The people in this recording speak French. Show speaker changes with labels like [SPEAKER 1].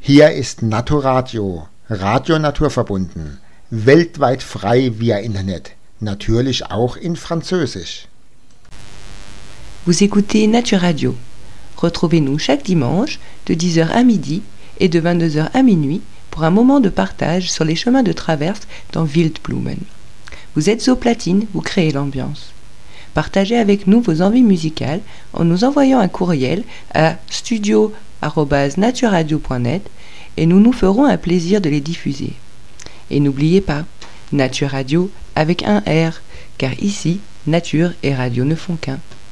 [SPEAKER 1] Hier ist Naturadio, Radio naturverbunden, weltweit frei via Internet, natürlich auch in Französisch.
[SPEAKER 2] Vous écoutez Nature Radio. Retrouvez-nous chaque dimanche de 10h à midi et de 22h à minuit pour un moment de partage sur les chemins de traverse dans Wildblumen. Vous êtes aux platines, vous créez l'ambiance. Partagez avec nous vos envies musicales en nous envoyant un courriel à studio@natureradio.net et nous nous ferons un plaisir de les diffuser. Et n'oubliez pas, Nature Radio avec un R, car ici, nature et radio ne font qu'un.